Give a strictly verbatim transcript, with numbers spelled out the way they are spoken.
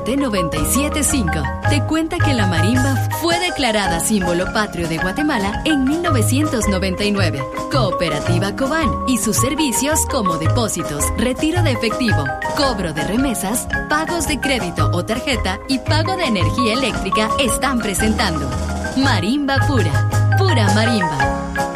siete noventa y siete cinco te cuenta que la marimba fue declarada símbolo patrio de Guatemala en mil novecientos noventa y nueve. Cooperativa Cobán y sus servicios como depósitos, retiro de efectivo, cobro de remesas, pagos de crédito o tarjeta y pago de energía eléctrica están presentando Marimba Pura, pura marimba.